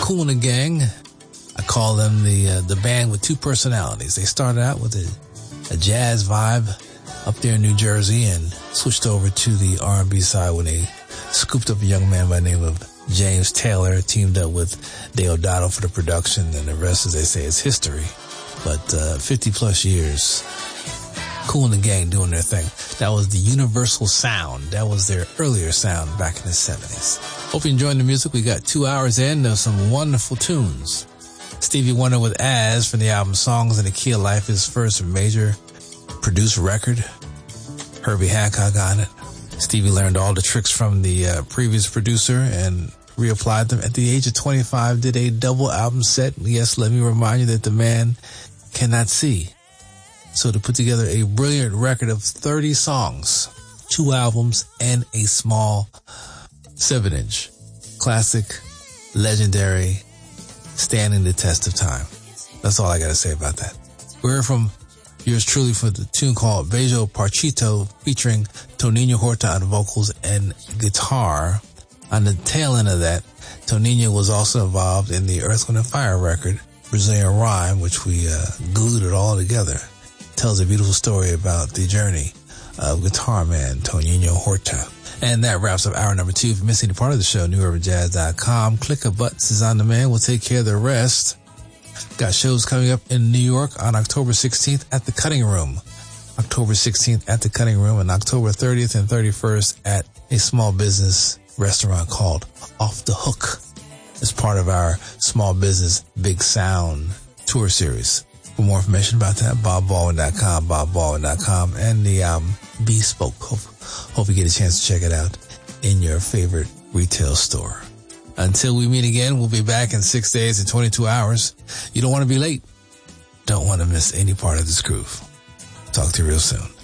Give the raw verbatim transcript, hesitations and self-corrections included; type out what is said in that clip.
Kool and the Gang. I call them the uh, the band with two personalities. They started out with a, a jazz vibe up there in New Jersey and switched over to the R and B side when they scooped up a young man by the name of James Taylor, teamed up with Deodato for the production, and the rest, as they say, is history. But uh, fifty plus years, Kool and the Gang doing their thing. That was the Universal Sound. That was their earlier sound back in the seventies. Hope you're enjoying the music. We got two hours in of some wonderful tunes. Stevie Wonder with As from the album Songs in the Key of Life, his first major produced record. Herbie Hancock on it. Stevie learned all the tricks from the uh, previous producer and reapplied them. At the age of twenty-five, did a double album set. Yes, let me remind you that the man cannot see. So to put together a brilliant record of thirty songs, two albums, and a small seven inch. Classic, legendary, standing the test of time. That's all I got to say about that. We're from yours truly for the tune called Bejo Parchito, featuring Toninho Horta on vocals and guitar. On the tail end of that, Toninho was also involved in the Earth, Wind and Fire record, Brazilian Rhyme, which we uh, glued it all together. Tells a beautiful story about the journey of guitar man Toninho Horta. And that wraps up hour number two. If you're missing a part of the show, new urban jazz dot com. Click a button, is on demand. We'll take care of the rest. Got shows coming up in New York on October sixteenth at the Cutting Room. October sixteenth at the Cutting Room, and October thirtieth and thirty-first at a small business restaurant called Off the Hook. It's part of our Small Business Big Sound tour series. For more information about that, bob baldwin dot com, bob baldwin dot com, and the um, Bespoke. Hope, hope you get a chance to check it out in your favorite retail store. Until we meet again, we'll be back in six days and twenty-two hours. You don't want to be late. Don't want to miss any part of this groove. Talk to you real soon.